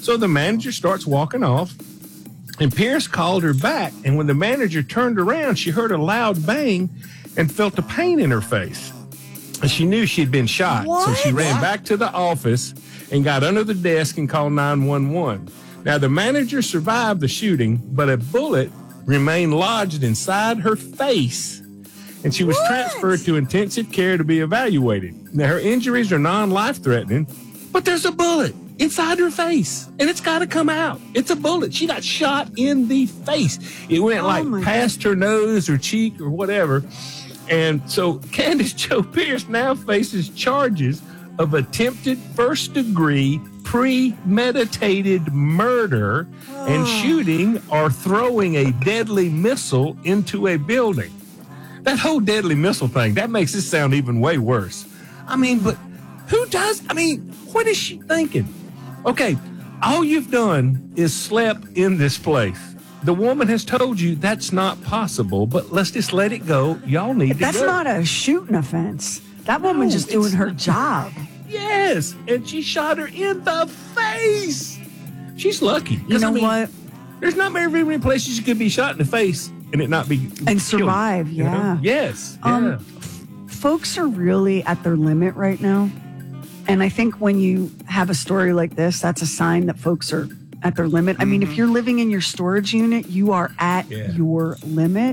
So the manager starts walking off, and Pierce called her back. And when the manager turned around, she heard a loud bang and felt a pain in her face. And she knew she'd been shot. What? So she ran back to the office and got under the desk and called 911. Now, the manager survived the shooting, but a bullet remained lodged inside her face, and she was transferred to intensive care to be evaluated. Now, her injuries are non-life-threatening, but there's a bullet inside her face, and it's got to come out. It's a bullet. She got shot in the face. It went past her nose or cheek or whatever. And so Candace Jo Pierce now faces charges of attempted first-degree premeditated murder and shooting or throwing a deadly missile into a building. That whole deadly missile thing, that makes it sound even way worse. I mean, but who does? I mean, what is she thinking? Okay, all you've done is slept in this place. The woman has told you that's not possible, but let's just let it go. Y'all need to go. That's not a shooting offense. That woman's just doing her job. Yes, and she shot her in the face. She's lucky. You know what? There's not very many places you could be shot in the face and it not be and survive. You know? Yes. Yeah. Folks are really at their limit right now, and I think when you have a story like this, that's a sign that folks are at their limit. I mean, if you're living in your storage unit, you are at your limit.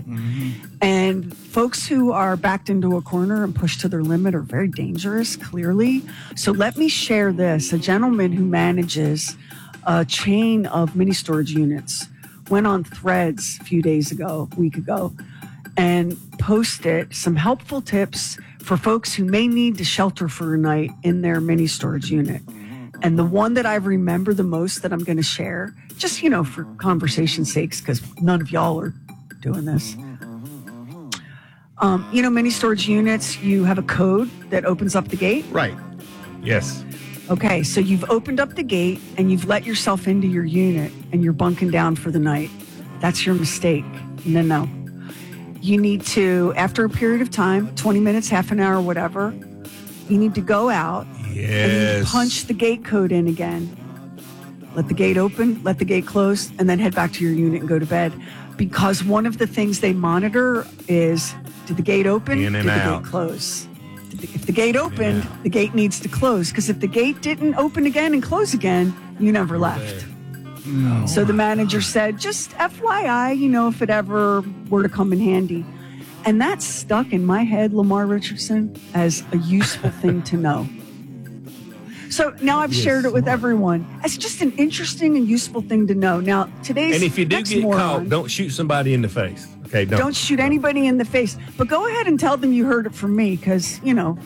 And folks who are backed into a corner and pushed to their limit are very dangerous, clearly. So let me share this. A gentleman who manages a chain of mini storage units went on Threads a week ago, and posted some helpful tips for folks who may need to shelter for a night in their mini storage unit. And the one that I remember the most that I'm going to share, just, for conversation's sakes, because none of y'all are doing this. Mini storage units, you have a code that opens up the gate. Right. Yes. Okay, so you've opened up the gate and you've let yourself into your unit and you're bunking down for the night. That's your mistake. No. You need to, after a period of time, 20 minutes, half an hour, whatever, you need to go out. And you punch the gate code in again. Let the gate open, let the gate close, and then head back to your unit and go to bed. Because one of the things they monitor is, did the gate open? In and did the out. gate close? If the gate opened, the gate needs to close. Because if the gate didn't open again and close again, you never left. So the manager said, just FYI, if it ever were to come in handy. And that stuck in my head, Lamar Richardson, as a useful thing to know. So now I've shared it with everyone. It's just an interesting and useful thing to know. Now, today's And if you do get caught, don't shoot somebody in the face. Okay, don't shoot anybody in the face. But go ahead and tell them you heard it from me because,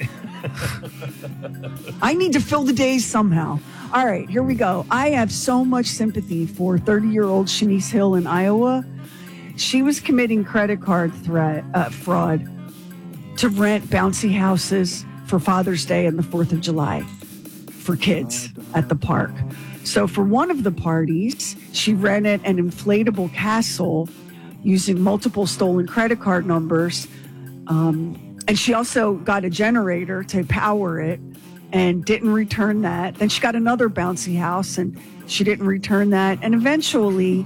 I need to fill the days somehow. All right, here we go. I have so much sympathy for 30-year-old Shanice Hill in Iowa. She was committing credit card fraud to rent bouncy houses for Father's Day and the 4th of July. For kids at the park. So for one of the parties, she rented an inflatable castle using multiple stolen credit card numbers. And she also got a generator to power it and didn't return that. Then she got another bouncy house and she didn't return that. And eventually,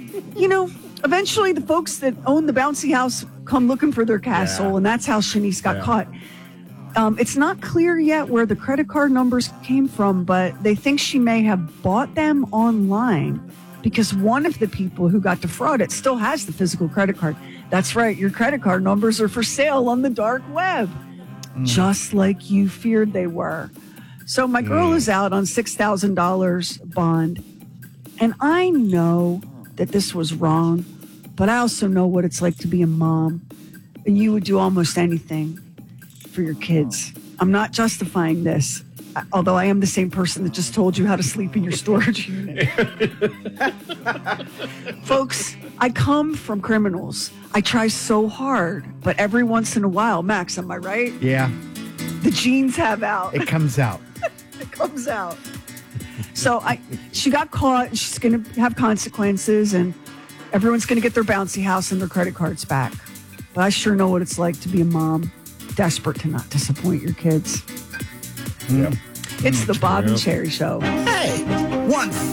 the folks that own the bouncy house come looking for their castle. And that's how Shanice got caught. It's not clear yet where the credit card numbers came from, but they think she may have bought them online because one of the people who got defrauded still has the physical credit card. That's right. Your credit card numbers are for sale on the dark web, just like you feared they were. So my girl is out on $6,000 bond. And I know that this was wrong, but I also know what it's like to be a mom. And you would do almost anything for your kids. I'm not justifying this, although I am the same person that just told you how to sleep in your storage unit. Folks, I come from criminals. I try so hard, but every once in a while, Max, am I right? Yeah. The genes have out. It comes out. It comes out. So she got caught, and she's going to have consequences, and everyone's going to get their bouncy house and their credit cards back. But I sure know what it's like to be a mom, desperate to not disappoint your kids. It's the Bob and Cherry Show. Hey, one